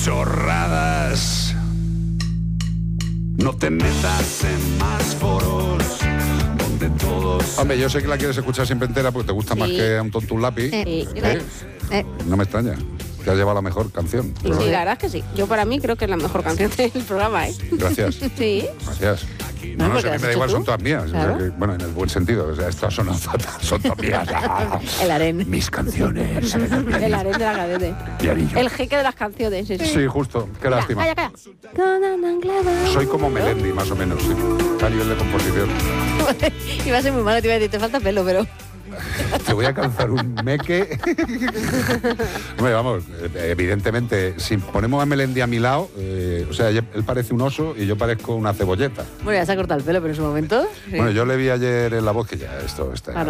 chorradas. No te metas en más foros donde todos... Hombre, yo sé que la quieres escuchar siempre entera porque te gusta más que a un tonto un lápiz. No me extraña. Te has llevado la mejor canción. Sí, la verdad es que sí. Yo para mí creo que es la mejor canción del programa, ¿eh? Gracias. Sí. Gracias. No, No, porque sé, a mí has me da hecho igual, tú. son todas mías. Claro. O sea que, bueno, en el buen sentido. O sea, estas son todas mías. El harén. Mis canciones. El harén de la cadete. Diarillo. El jeque de las canciones. Sí, justo. Qué lástima. Calla. Soy como Melendi, más o menos, sí. A nivel de composición. Iba a ser muy malo, te iba a decir, te falta pelo, pero... Te voy a calzar un meque. Hombre, vamos, evidentemente, si ponemos a Melendi a mi lado, o sea, él parece un oso y yo parezco una cebolleta. Bueno, ya se ha cortado el pelo, pero en su momento... Sí. Bueno, yo le vi ayer en La Voz que ya esto está...